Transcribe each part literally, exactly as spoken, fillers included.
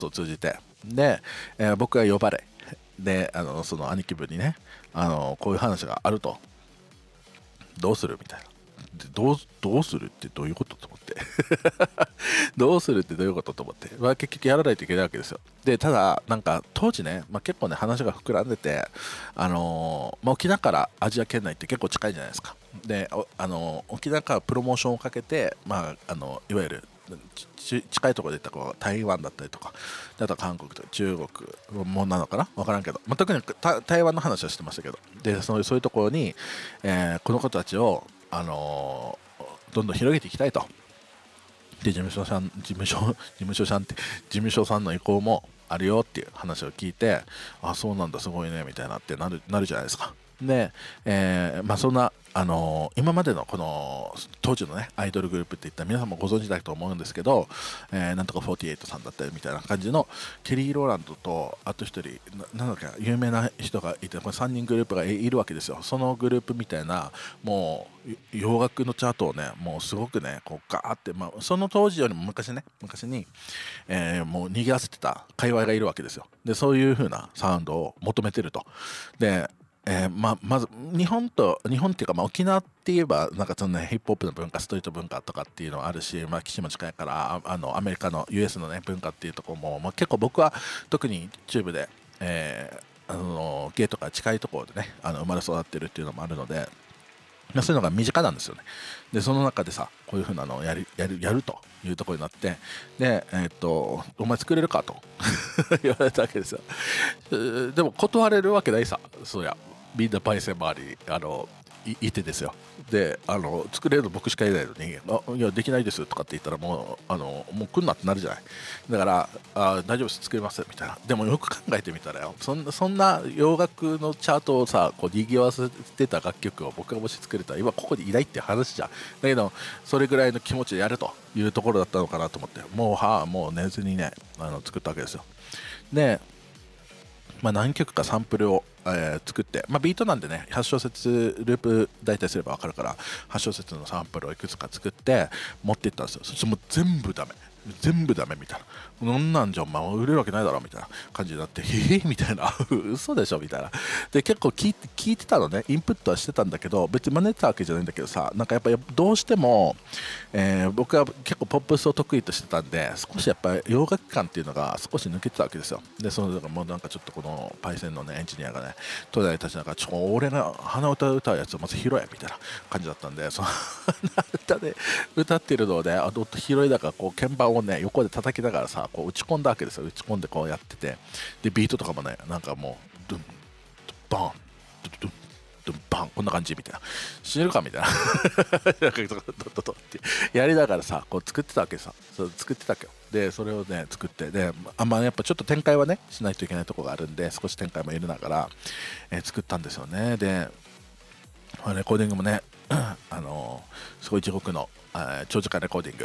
を通じて、で、えー僕が呼ばれ、であのその兄貴分にね、あのこういう話があると、どうするみたいな。でどうどうするってどういうことと思ってどうするってどういうことと思って、まあ、結局やらないといけないわけですよ。でただなんか当時ね、まあ、結構ね話が膨らんでて、あのーまあ、沖縄からアジア圏内って結構近いじゃないですか。で、おあのー沖縄からプロモーションをかけて、まあ、あのいわゆるち近いところで言ったらこう台湾だったりとか、あとは韓国とか中国もなのかな分からんけど、まあ、特に台湾の話はしてましたけど、でそういうそういうところに、えーこの子たちを、あのーどんどん広げていきたいと。で事務所さん事務所事務所さんって事務所さんの意向もあるよっていう話を聞いて、あそうなんだすごいねみたいなってなるなるじゃないですか。で、えーまあ、そんな、あのー今までのこの当時のねアイドルグループっていったら皆さんもご存知だと思うんですけど、えーなんとかフォーティーエイトさんだったりみたいな感じのケリー・ローランドとあと一人ななんだっけ有名な人がいて、これさんにんグループがいるわけですよ。そのグループみたいな、もう洋楽のチャートをねもうすごくねこうガーって、まあ、その当時よりも昔ね昔に、えーもう賑わせてた界隈がいるわけですよ。でそういう風なサウンドを求めてると。でえーままず日本と日本っていうか、まあ、沖縄って言えばなんかその、ね、ヒップホップの文化ストリート文化とかっていうのはあるし、まあ、基地も近いからああのアメリカの ユーエス の、ね、文化っていうところも、まあ、結構僕は特に中部で、えーあのゲートから近いところでねあの生まれ育ってるっていうのもあるので、まあそういうのが身近なんですよね。でその中でさこういう風なのをやるやるやるというところになって、でえーっとお前作れるかと言われたわけですよ。えーでも断れるわけないさ、そりゃみんなパイセン周りにあのいいてですよ。であの作れるの僕しかいないのに、あいやできないですとかって言ったらもうあのもう来んなってなるじゃない。だからあ大丈夫です作れますみたいな。でもよく考えてみたらよ、そんなそんな洋楽のチャートをさこう賑わせてた楽曲を僕がもし作れたら今ここにいないって話じゃん。だけどそれぐらいの気持ちでやるというところだったのかなと思って、もうはあもう寝ずにねあの作ったわけですよ。でまあ、何曲かサンプルを、えー作って、まあ、ビートなんでねはち小節ループ大体すれば分かるからはち小節のサンプルをいくつか作って持っていったんですよ。そしてもう全部ダメ全部ダメみたいな、こんなんじゃお前売れるわけないだろみたいな感じになって、へえみたいな嘘でしょみたいな。で結構聞いて聞いてたのね、インプットはしてたんだけど別に真似てたわけじゃないんだけどさ、なんかやっぱりどうしても、えー僕は結構ポップスを得意としてたんで少しやっぱり洋楽感っていうのが少し抜けてたわけですよ。でそのだからもうなんかちょっとこのパイセンのねエンジニアがね東大たちなんかちょ俺が鼻歌歌うやつをまず拾えみたいな感じだったんで、その鼻歌で歌ってるのをねあと拾いだからこう鍵盤をね横で叩きながらさこう打ち込んだわけですよ。打ち込んでこうやってて、でビートとかもねなんかもうドゥンドゥバンドゥドゥンドゥンバンこんな感じみたいな、死ねるかみたいななんかドドドドってやりながらさこう作ってたわけさ、そう作ってたわけよ。でそれをね作ってであんまあやっぱちょっと展開はねしないといけないところがあるんで少し展開も入れながら、えー作ったんですよね。でまあレコーディングもねあのーすごい地獄のあー長時間レコーディング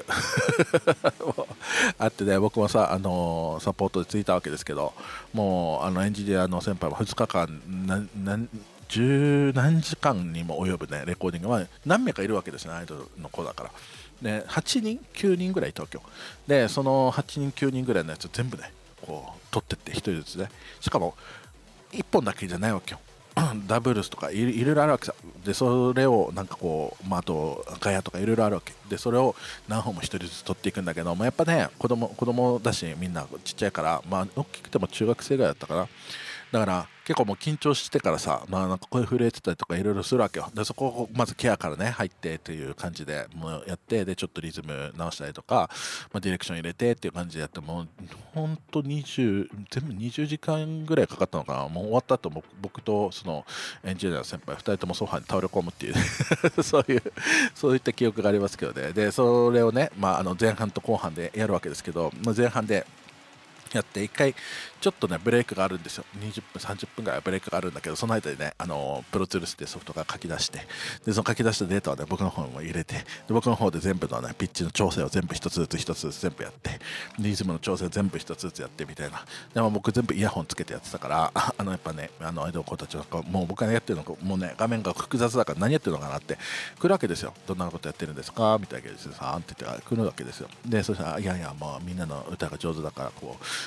あってね、僕もさ、あのーサポートでついたわけですけど、もうあのエンジニアの先輩もふつかかんなな十何時間にも及ぶねレコーディングは何名かいるわけですね、アイドルの子だから。ではちにんきゅうにんぐらい東京で、そのはちにんきゅうにんぐらいのやつを全部ねこう取ってってひとりずつね、しかもいっぽんだけじゃないわけよ。ダブルスとかいろいろいろあるわけさ。でそれをなんかこう、まあ、あとガヤとかいろいろあるわけで、それを何本も一人ずつ取っていくんだけど、まあ、やっぱね子供子供だしみんなちっちゃいから、まあ大きくても中学生ぐらいだったかな。だから結構もう緊張してからさ、まあなんか声震えてたりとかいろいろするわけよ。でそこをまずケアからね入ってっていう感じでもうやって、でちょっとリズム直したりとか、まあ、ディレクション入れてっていう感じでやって、もうほんとにじゅう全部にじゅうじかんぐらいかかったのかな。もう終わった後も僕とそのエンジニアの先輩ふたりともソファに倒れ込むっていうそういうそういった記憶がありますけどね。でそれをね、まあ、あの前半と後半でやるわけですけど、まあ前半でやっていっかいちょっとねブレイクがあるんですよ。にじゅっぷんさんじゅっぷんぐらいブレイクがあるんだけど、その間にねあのプロツールスってソフトが書き出して、でその書き出したデータをね僕の方にも入れて、で僕の方で全部のねピッチの調整を全部一つずつ一つずつ全部やって、リズムの調整を全部一つずつやってみたいな。でも僕全部イヤホンつけてやってたから、あのやっぱねあのアイドル子たちはもう僕がやってるのかもうね画面が複雑だから何やってるのかなって来るわけですよ。どんなことやってるんですかみたいな感じでさーんって言って来るわけですよ。でそしたらいやいやもうみんなの歌が上手だからこう